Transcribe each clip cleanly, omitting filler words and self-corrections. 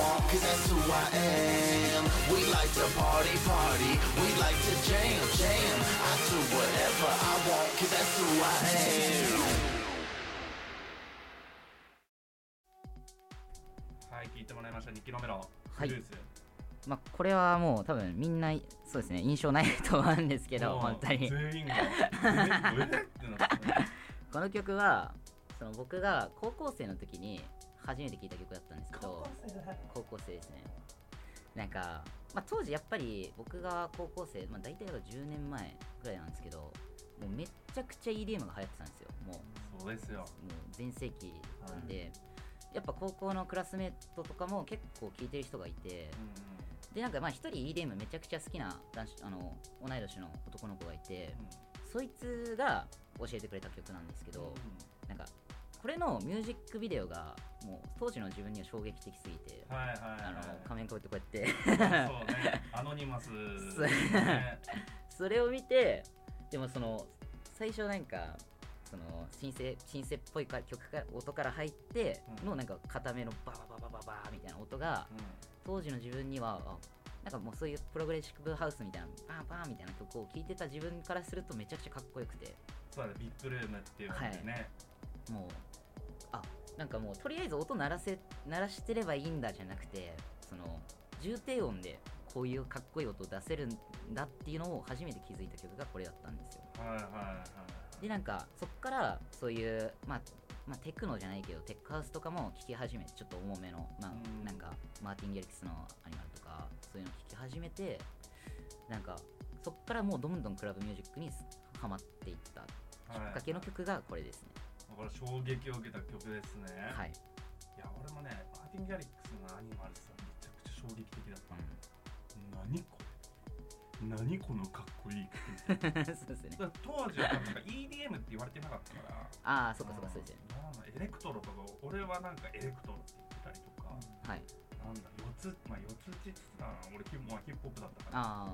want, cause that's who I am. We like to party, party, we like to jam, jam. I do whatever I want, cause that's who I am. はい、聞いてもらいました2キロ目のはいブルース。 まあ、これはもう多分みんなそうですね印象ないと思うんですけど、本当に全員がってなってねこの曲はその僕が高校生の時に初めて聴いた曲だったんですけど、高校生ですね。なんか、まあ、当時やっぱり僕が高校生、まあ、大体だから10年前ぐらいなんですけど、もうめっちゃくちゃ EDM が流行ってたんですよ。もうそうですよ。 全盛期なんで、やっぱ高校のクラスメートとかも結構聴いてる人がいて、でなんかまあ一人 EDM めちゃくちゃ好きな同い年の男の子がいて、そいつが教えてくれた曲なんですけど、なんかこれのミュージックビデオがもう当時の自分には衝撃的すぎて、仮面かぶってこうやってそうね、アノニマス、ね、 それを見て、でもその最初なんかそのシンセっぽい音から入ってのなんか固めのババババババーみたいな音が、当時の自分にはなんかもうそういうプログレッシブハウスみたいなバンバンみたいな曲を聴いてた自分からするとめちゃくちゃかっこよくて、 そうだね、ビッグルームっていうのでね、 もうなんかもうとりあえず音鳴らしてればいいんだじゃなくて、その重低音でこういうかっこいい音を出せるんだっていうのを初めて気づいた曲がこれだったんですよ。でなんかそっからそういうまあテクノじゃないけどテックハウスとかも聴き始めて、ちょっと重めの、なんかマーティン・ギャリクスのアニマルとかそういうの聴き始めて、なんかそっからもうどんどんクラブミュージックにハマっていったきっかけの曲がこれですね。 これ衝撃を受けた曲ですね。 はい。 いや俺もね、マーティン・ギャリックスのアニマルさめちゃくちゃ衝撃的だった。何このかっこいい曲そうですね。 当時はなんか EDM って言われてなかったから、 そうかそうですよね。 エレクトロとか、俺はなんかエレクトロって言ってたりとか、 はい。 なんだ四つ打ちって言ってたな、俺ヒップホップだったから。 はい。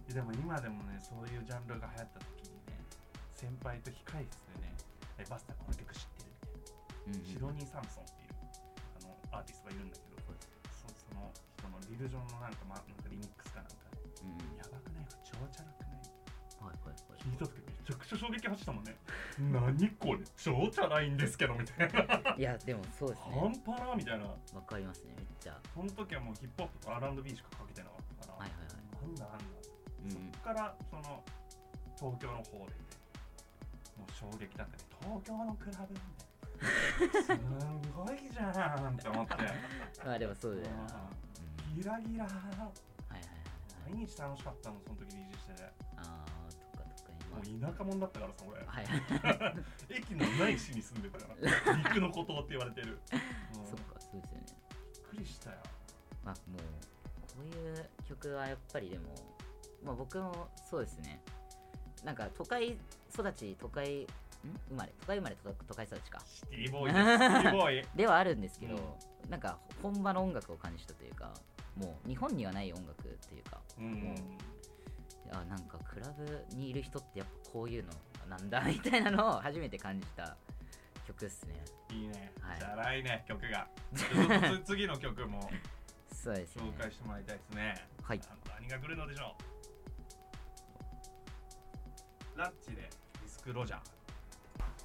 でも今でもね、そういうジャンルが流行った時にね、先輩と控室でね、バスターこの曲知ってるみたいな、シドニー・サムソンっていうアーティストがいるんだけど、その人のリルジョンのなんかリミックスかなんか、やばくない？超チャラくない？聞いた時めちゃくちゃ衝撃走ったもんね。何これ超チャラいんですけどみたいな。 いやでもそうですね。 半端なみたいな。 わかりますね、めっちゃ。 その時はもうヒップホップと R&B しかかけてなかったから。なんだ。そっからその東京の方でもう衝撃だったね。東京のクラブみたいな。すごいじゃんって思って。 まあでもそうだよな。 ギラギラ。毎日楽しかったの、その時 DJ してね。もう田舎者だったからさ、俺。駅のない市に住んでたから。陸の孤島って言われてる。 そっか、そうですよね。 びっくりしたよ。 まあもうこういう曲はやっぱりでも、まあ僕もそうですね。なんか都会育ち、都会生まれ都会育ちか。 シティボーイです。シティボーイ。 ではあるんですけど、なんか本場の音楽を感じたというか、もう日本にはない音楽っていうか、もうなんかクラブにいる人ってやっぱこういうのなんだみたいなのを初めて感じた曲ですね。 いいね。じゃらいね、曲が。次の曲もそうですね。 紹介してもらいたいですね。 はい。 何が来るのでしょう。ラッチでディスクロジャー。